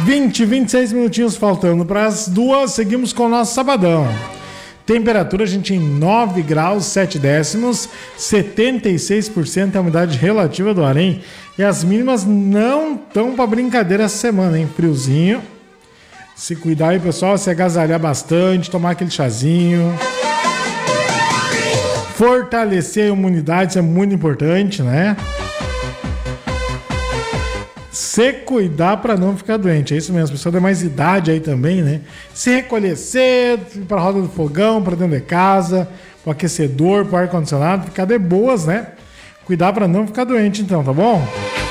26 minutinhos faltando para as 2, seguimos com o nosso sabadão. Temperatura, gente, em 9 graus 7 décimos, 76% é a umidade relativa do ar, hein? E as mínimas não estão para brincadeira essa semana, hein? Friozinho. Se cuidar aí, pessoal, se agasalhar bastante, tomar aquele chazinho. Fortalecer a imunidade, isso é muito importante, né? Se cuidar para não ficar doente, é isso mesmo. A pessoa tem mais idade aí também, né? Se recolher cedo, para a roda do fogão, para dentro de casa, para o aquecedor, para o ar-condicionado, ficar de boas, né? Cuidar para não ficar doente, então, tá bom?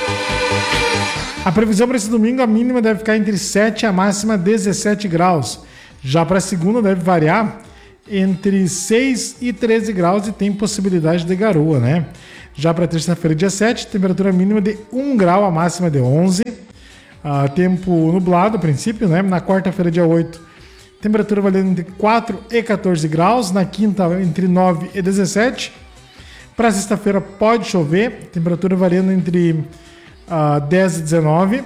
A previsão para esse domingo, a mínima deve ficar entre 7 e a máxima 17 graus. Já para a segunda deve variar entre 6 e 13 graus e tem possibilidade de garoa, né? Já para terça-feira, dia 7, temperatura mínima de 1 grau, a máxima de 11. Tempo nublado, a princípio, né? Na quarta-feira, dia 8, temperatura valendo entre 4 e 14 graus. Na quinta, entre 9 e 17. Para sexta-feira, pode chover. Temperatura variando entre 10 e 19.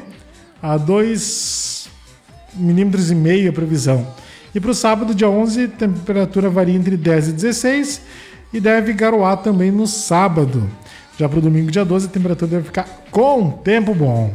2 milímetros e meio a previsão. E para o sábado, dia 11, temperatura varia entre 10 e 16. E deve garoar também no sábado. Já para o domingo, dia 12, a temperatura deve ficar com tempo bom.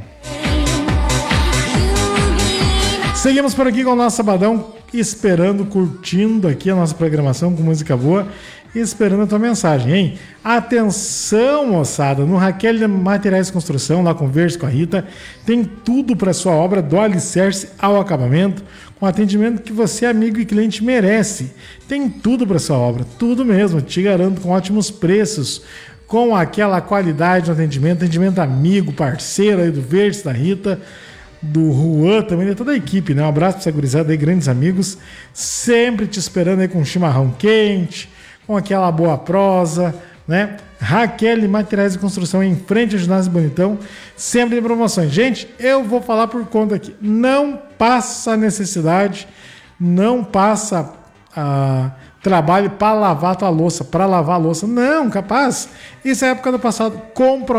Seguimos por aqui com o nosso sabadão, esperando, curtindo aqui a nossa programação com música boa e esperando a tua mensagem, hein? Atenção, moçada, no Raquel Materiais de Construção, lá converse com a Rita, tem tudo para sua obra, do alicerce ao acabamento, com atendimento que você, amigo e cliente, merece. Tem tudo para sua obra, tudo mesmo, te garanto, com ótimos preços, com aquela qualidade no atendimento amigo, parceiro aí do Verdes, da Rita, do Juan, também de toda a equipe, né? Um abraço para essa gurizada aí, grandes amigos, sempre te esperando aí com um chimarrão quente, com aquela boa prosa, né? Raquel Materiais de Construção, em frente ao Ginásio Bonitão, sempre em promoções. Gente, eu vou falar por conta aqui, não passa necessidade, não passa trabalho para lavar a tua louça, para lavar a louça, não, capaz, isso é época do passado. Compra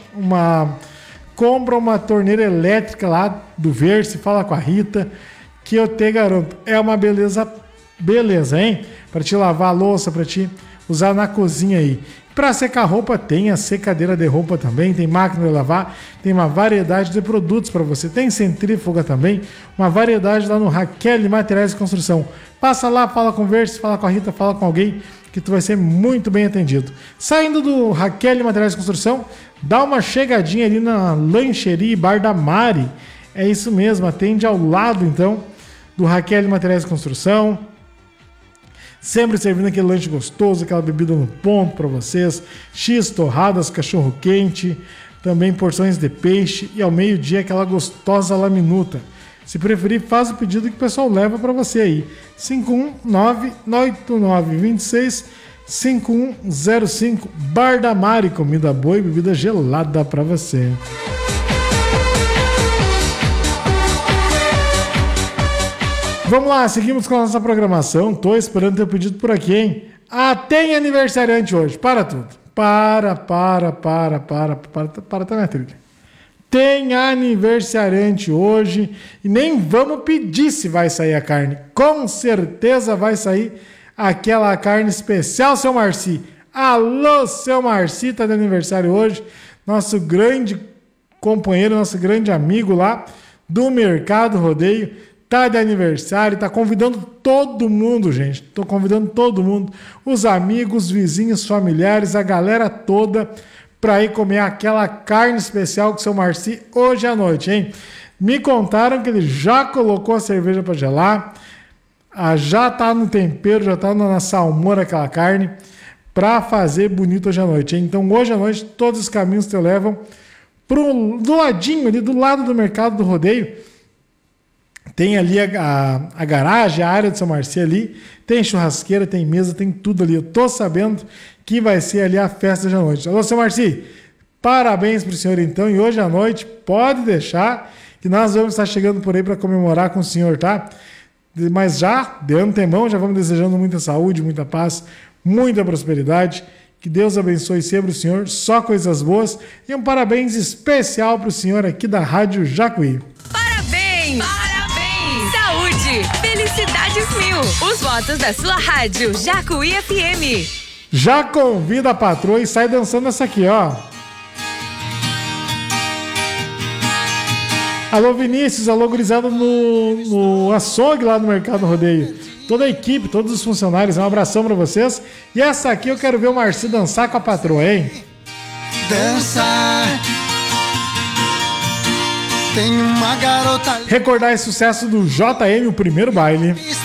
uma torneira elétrica lá do Verse, fala com a Rita, que eu te garanto, é uma beleza, hein? Para te lavar a louça, para te usar na cozinha aí. Para secar roupa, tem a secadeira de roupa também, tem máquina de lavar, tem uma variedade de produtos para você. Tem centrífuga também, uma variedade lá no Raquel Materiais de Construção. Passa lá, fala com o Verse, fala com a Rita, fala com alguém, que tu vai ser muito bem atendido. Saindo do Raquel Materiais de Construção, dá uma chegadinha ali na Lancheria e Bar da Mari. É isso mesmo, atende ao lado, então, do Raquel Materiais de Construção. Sempre servindo aquele lanche gostoso, aquela bebida no ponto para vocês. X, torradas, cachorro quente, também porções de peixe e ao meio-dia aquela gostosa laminuta. Se preferir, faz o pedido que o pessoal leva para você aí. 519-9926-5105 Bar da Mari, comida boa e bebida gelada para você. Vamos lá, seguimos com a nossa programação. Tô esperando teu pedido por aqui, hein? Tem aniversariante hoje. Para tudo. Para, tá na trilha. Tem aniversariante hoje e nem vamos pedir se vai sair a carne. Com certeza vai sair aquela carne especial, seu Marci. Alô, seu Marci, tá de aniversário hoje. Nosso grande companheiro, nosso grande amigo lá do Mercado Rodeio. Tá de aniversário, tá convidando todo mundo, gente. Tô convidando todo mundo, os amigos, vizinhos, familiares, a galera toda, para ir comer aquela carne especial com o seu Marci hoje à noite, hein? Me contaram que ele já colocou a cerveja para gelar, já tá no tempero, já tá na salmoura aquela carne, para fazer bonito hoje à noite, hein? Então hoje à noite todos os caminhos te levam do ladinho ali, do lado do Mercado do Rodeio. Tem ali a garagem, a área do seu Marci ali, tem churrasqueira, tem mesa, tem tudo ali. Eu tô sabendo que vai ser ali a festa de à noite. Alô, seu Marci, parabéns pro senhor então. E hoje à noite, pode deixar que nós vamos estar chegando por aí para comemorar com o senhor, tá? Mas já, de antemão, já vamos desejando muita saúde, muita paz, muita prosperidade. Que Deus abençoe sempre o senhor, só coisas boas. E um parabéns especial pro senhor aqui da Rádio Jacuí. Parabéns! Parabéns! Parabéns! Saúde! Felicidades mil! Os votos da sua rádio Jacuí FM. Já convida a patroa e sai dançando essa aqui, ó. Alô, Vinícius, alô, gurizada no açougue lá no Mercado Rodeio. Toda a equipe, todos os funcionários, um abração pra vocês. E essa aqui eu quero ver o Marci dançar com a patroa, hein? Dançar. Tem uma garota. Recordar esse sucesso do JM, o primeiro baile.